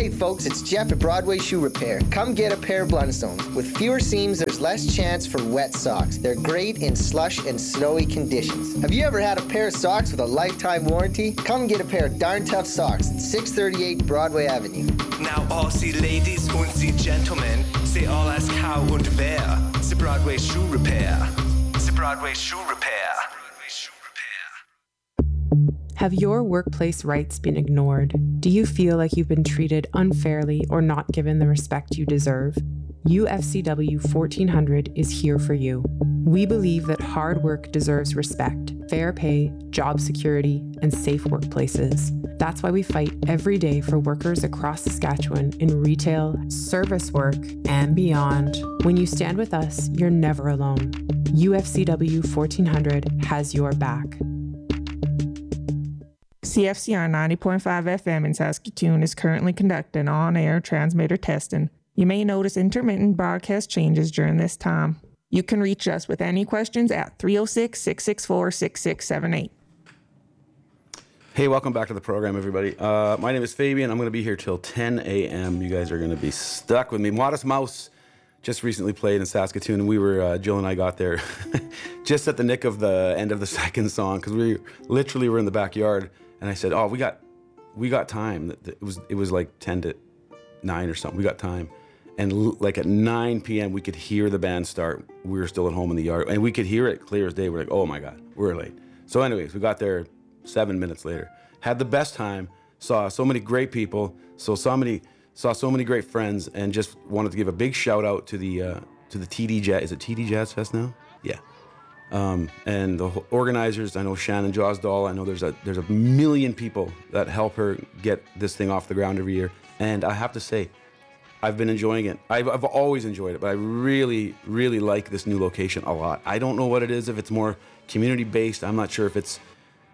Hey folks, it's Jeff at Broadway Shoe Repair. Come get a pair of Blundstones. With fewer seams, there's less chance for wet socks. They're great in slush and snowy conditions. Have you ever had a pair of socks with a lifetime warranty? Come get a pair of darn tough socks at 638 Broadway Avenue. Now all Sie Ladies und Sie Gentlemen, Sie all ask how und wer. Sie Broadway Shoe Repair. Sie Broadway Shoe Repair. Have your workplace rights been ignored? Do you feel like you've been treated unfairly or not given the respect you deserve? UFCW 1400 is here for you. We believe that hard work deserves respect, fair pay, job security, and safe workplaces. That's why we fight every day for workers across Saskatchewan in retail, service work, and beyond. When you stand with us, you're never alone. UFCW 1400 has your back. CFCR 90.5 FM in Saskatoon is currently conducting on-air transmitter testing. You may notice intermittent broadcast changes during this time. You can reach us with any questions at 306-664-6678. Hey, welcome back to the program, everybody. My name is Fabian. I'm going to be here till 10 a.m. You guys are going to be stuck with me. Modest Mouse just recently played in Saskatoon, and we were, Jill and I got there just at the nick of the end of the second song, because we literally were in the backyard. And I said, "Oh, we got time." It was like 10 to 9 or something. We got time, and like at 9 p.m. we could hear the band start. We were still at home in the yard, and we could hear it clear as day. We're like, "Oh my God, we're late." So, anyways, we got there 7 minutes later. Had the best time. Saw so many great people. Saw so many great friends, and just wanted to give a big shout out to the TD Jazz. Is it TD Jazz Fest now? Yeah. And the organizers, I know Shannon Josdahl, I know there's a million people that help her get this thing off the ground every year. And I have to say, I've been enjoying it. I've always enjoyed it, but I really, really like this new location a lot. I don't know what it is, if it's more community-based. I'm not sure if it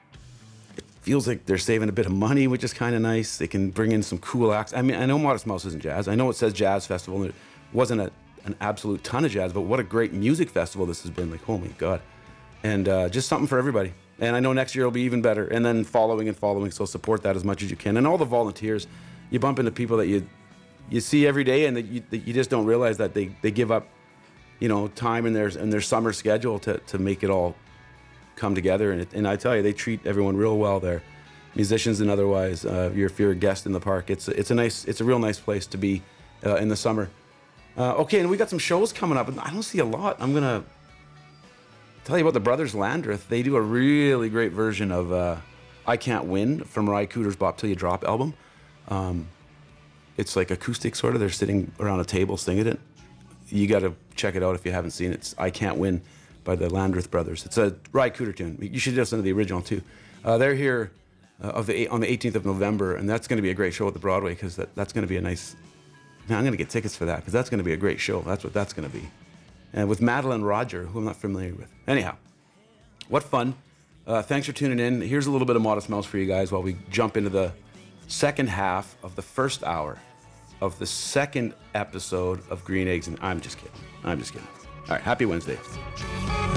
feels like they're saving a bit of money, which is kind of nice. They can bring in some cool acts. I mean, I know Modest Mouse isn't jazz. I know it says Jazz Festival, and it wasn't an absolute ton of jazz, but what a great music festival this has been. Like, oh my God. And just something for everybody. And I know next year will be even better. And then following, so support that as much as you can. And all the volunteers, you bump into people that you see every day, and that you just don't realize that they give up, time in their summer schedule to make it all come together. And I tell you, they treat everyone real well there, musicians and otherwise. If you're a guest in the park, it's a real nice place to be in the summer. Okay, and we got some shows coming up, and I don't see a lot. I'm gonna tell you about the Brothers Landreth. They do a really great version of I Can't Win from Mariah Cooder's Bop Till You Drop album. It's like acoustic sort of. They're sitting around a table singing it. You got to check it out if you haven't seen it. It's I Can't Win by the Landreth Brothers. It's a Mariah Cooder tune. You should listen to the original too. They're here on the 18th of November, and that's going to be a great show at the Broadway, because that's going to be a nice... Man, I'm going to get tickets for that, because that's going to be a great show. That's what that's going to be. And with Madeline Roger, who I'm not familiar with. Anyhow, what fun. Thanks for tuning in. Here's a little bit of Modest Mouse for you guys while we jump into the second half of the first hour of the second episode of Green Eggs. And I'm just kidding. All right, happy Wednesday.